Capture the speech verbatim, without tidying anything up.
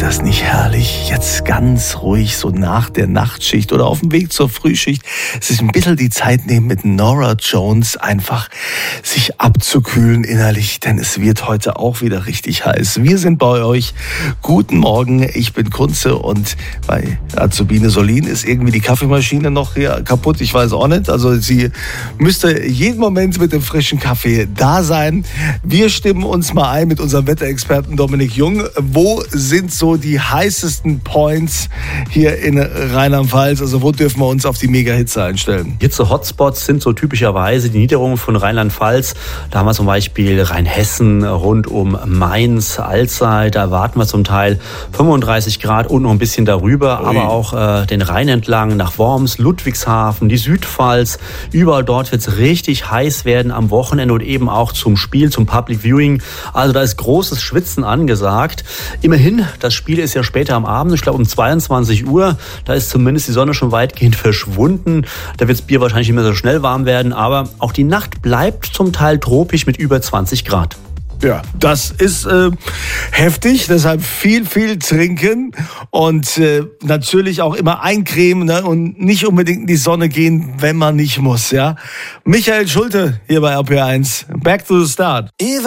das nicht herrlich? Jetzt ganz ruhig, so nach der Nachtschicht oder auf dem Weg zur Frühschicht, sich ein bisschen die Zeit nehmen, mit Norah Jones einfach sich abzukühlen innerlich, denn es wird heute auch wieder richtig heiß. Wir sind bei euch. Guten Morgen, ich bin Kunze und bei Azubine Solin ist irgendwie die Kaffeemaschine noch hier kaputt, ich weiß auch nicht. Also sie müsste jeden Moment mit dem frischen Kaffee da sein. Wir stimmen uns mal ein mit unserem Wetterexperten Dominik Jung. Wo sind so die heißesten Points hier in Rheinland-Pfalz? Also wo dürfen wir uns auf die Mega-Hitze einstellen? Hitze-Hotspots sind so typischerweise die Niederungen von Rheinland-Pfalz. Da haben wir zum Beispiel Rheinhessen rund um Mainz, Alzey. Da erwarten wir zum Teil fünfunddreißig Grad und noch ein bisschen darüber. Ui. Aber auch äh, den Rhein entlang nach Worms, Ludwigshafen, die Südpfalz. Überall dort wird es richtig heiß werden am Wochenende und eben auch zum Spiel, zum Public Viewing. Also da ist großes Schwitzen angesagt. Immerhin, das Spiel ist ja später am Abend, ich glaube um zweiundzwanzig Uhr. Da ist zumindest die Sonne schon weitgehend verschwunden. Da wird das Bier wahrscheinlich nicht mehr so schnell warm werden, aber auch die Nacht bleibt zum Teil tropisch mit über zwanzig Grad. Ja, das ist äh, heftig, deshalb viel, viel trinken und äh, natürlich auch immer eincremen, ne? Und nicht unbedingt in die Sonne gehen, wenn man nicht muss. Ja, Michael Schulte hier bei R P R eins. Back to the start.